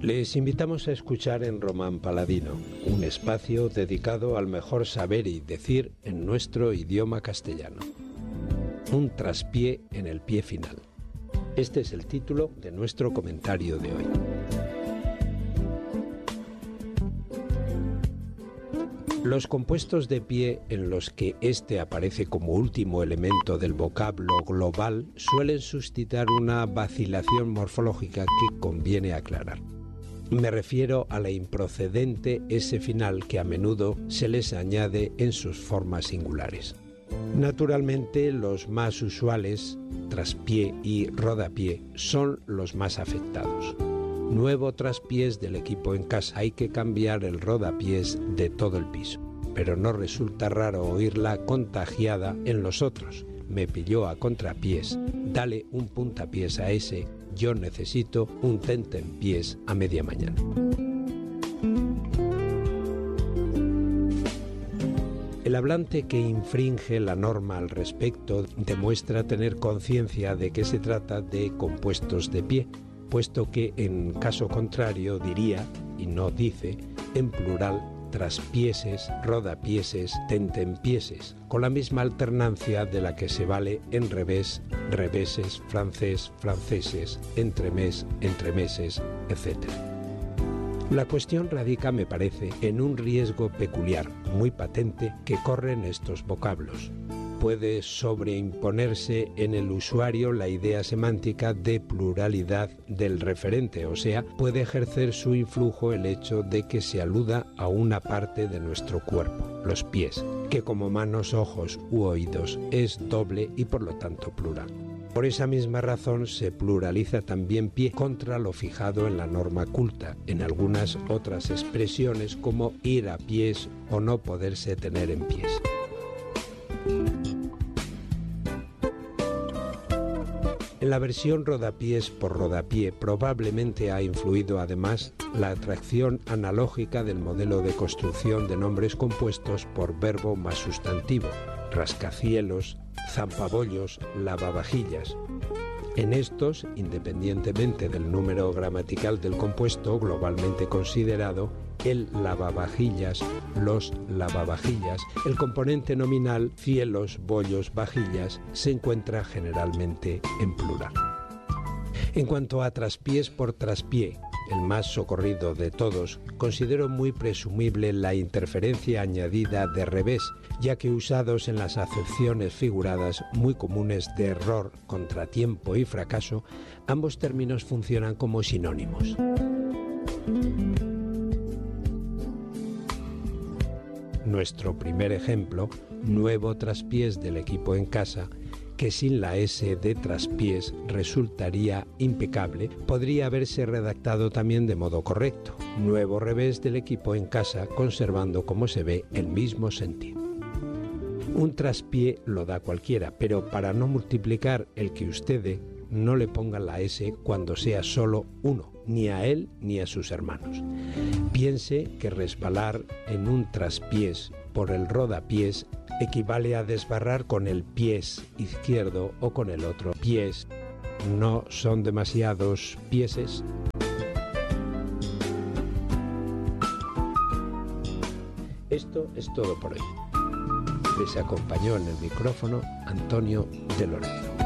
Les invitamos a escuchar en Román Paladino, un espacio dedicado al mejor saber y decir en nuestro idioma castellano. Un traspié en el pie final. Este es el título de nuestro comentario de hoy. Los compuestos de pie en los que éste aparece como último elemento del vocablo global suelen suscitar una vacilación morfológica que conviene aclarar. Me refiero a la improcedente S final que a menudo se les añade en sus formas singulares. Naturalmente, los más usuales, traspié y rodapié, son los más afectados. Nuevo traspiés del equipo en casa, hay que cambiar el rodapiés de todo el piso. Pero no resulta raro oírla contagiada en los otros. Me pilló a contrapiés, dale un puntapiés a ese, yo necesito un tentempiés a media mañana. El hablante que infringe la norma al respecto demuestra tener conciencia de que se trata de compuestos de pie, puesto que en caso contrario diría, y no dice, en plural, traspieses, rodapieses, tentempieses, con la misma alternancia de la que se vale en revés, reveses, francés, franceses, entremés, entremeses, etc. La cuestión radica, me parece, en un riesgo peculiar, muy patente, que corren estos vocablos. Puede sobreimponerse en el usuario la idea semántica de pluralidad del referente, o sea, puede ejercer su influjo el hecho de que se aluda a una parte de nuestro cuerpo, los pies, que como manos, ojos u oídos es doble y por lo tanto plural. Por esa misma razón se pluraliza también pie contra lo fijado en la norma culta, en algunas otras expresiones como ir a pies o no poderse tener en pies. En la versión rodapiés por rodapié probablemente ha influido además la atracción analógica del modelo de construcción de nombres compuestos por verbo más sustantivo, rascacielos, zampabollos, lavavajillas. En estos, independientemente del número gramatical del compuesto globalmente considerado, el lavavajillas, los lavavajillas, el componente nominal cielos, bollos, vajillas, se encuentra generalmente en plural. En cuanto a traspiés por traspié, el más socorrido de todos, considero muy presumible la interferencia añadida de revés, ya que usados en las acepciones figuradas muy comunes de error, contratiempo y fracaso, ambos términos funcionan como sinónimos. Nuestro primer ejemplo, nuevo traspiés del equipo en casa, que sin la S de traspiés resultaría impecable, podría haberse redactado también de modo correcto. Nuevo revés del equipo en casa, conservando como se ve el mismo sentido. Un traspié lo da cualquiera, pero para no multiplicar el que usted dé, no le ponga la S cuando sea solo uno, ni a él ni a sus hermanos. Piense que resbalar en un traspiés por el rodapiés equivale a desbarrar con el pies izquierdo o con el otro pies. ¿No son demasiados pieses? Esto es todo por hoy. Les acompañó en el micrófono Antonio de Lorenzo.